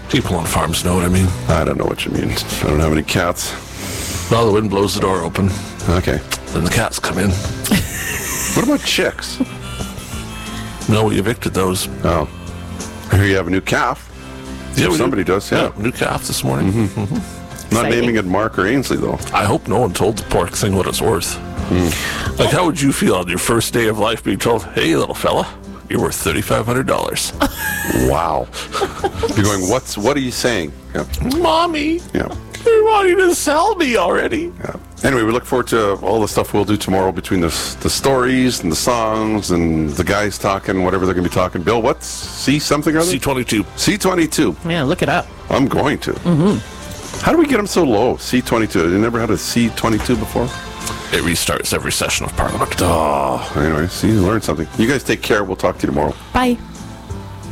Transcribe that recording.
People on farms know what I mean. I don't know what you mean. I don't have any cats. Well, the wind blows the door open. Okay. Then the cats come in. What about chicks? No, we evicted those. Oh. I hear you have a new calf. Yeah, somebody does, yeah. New calf this morning. Mm-hmm. Not naming it Mark or Ainsley, though. I hope no one told the pork thing what it's worth. Like, how would you feel on your first day of life being told, hey, little fella, you're worth $3,500? Wow. You're going, what are you saying? Yeah. Mommy, Yeah. you're wanting to sell me already. Yeah. Anyway, we look forward to all the stuff we'll do tomorrow between the stories and the songs and the guys talking, whatever they're going to be talking. Bill, what's C something or other? C22. C22. Yeah, look it up. I'm going to. Mm-hmm. How do we get them so low? C22. You never had a C22 before? It restarts every session of Parliament. Oh, anyway, see, you learned something. You guys take care. We'll talk to you tomorrow. Bye.